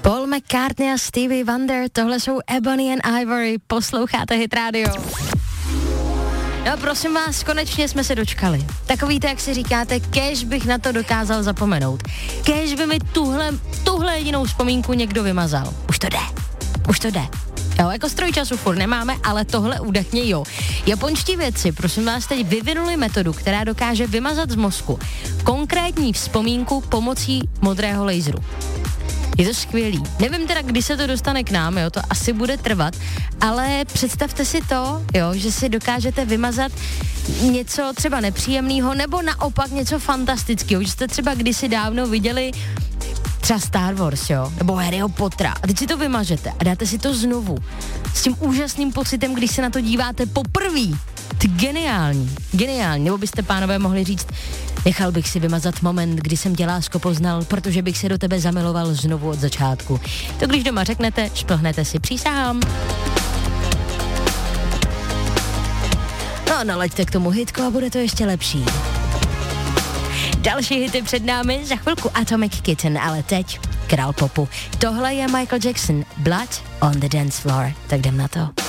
Paul McCartney a Stevie Wonder, tohle jsou Ebony and Ivory, posloucháte Hit Radio. No prosím vás, konečně jsme se dočkali. Takový to, jak si říkáte, kéž bych na to dokázal zapomenout. Kéž by mi tuhle jedinou vzpomínku někdo vymazal. Už to jde. Jo, jako stroj času furt nemáme, ale tohle údajně jo. Japonští vědci, prosím vás, teď vyvinuli metodu, která dokáže vymazat z mozku konkrétní vzpomínku pomocí modrého laseru. Je to skvělý. Nevím teda, kdy se to dostane k nám, jo, to asi bude trvat, ale představte si to, jo, že si dokážete vymazat něco třeba nepříjemného, nebo naopak něco fantastického, že jste třeba kdysi dávno viděli třeba Star Wars, jo, nebo Harryho Pottera a teď si to vymažete a dáte si to znovu s tím úžasným pocitem, když se na to díváte poprvé. Ty geniální, nebo byste, pánové, mohli říct, nechal bych si vymazat moment, kdy jsem tě, lásko, poznal, protože bych se do tebe zamiloval znovu od začátku. To když doma řeknete, šplhnete si, přísahám. No, nalaďte k tomu hitku a bude to ještě lepší. Další hity před námi, za chvilku Atomic Kitten, ale teď král popu. Tohle je Michael Jackson, Blood on the Dance Floor, tak jdem na to.